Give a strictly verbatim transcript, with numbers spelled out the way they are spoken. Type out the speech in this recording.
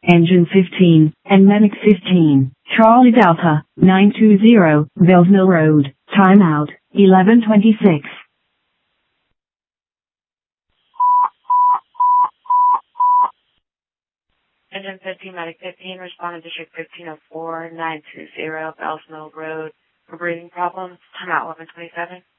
Engine fifteen, and Medic fifteen, Charlie Delta, nine two zero, Bells Mill Road, timeout, eleven twenty-six. Engine fifteen, Medic fifteen, responded to District fifteen oh four, nine two zero, Bells Mill Road, for breathing problems, timeout eleven twenty-seven.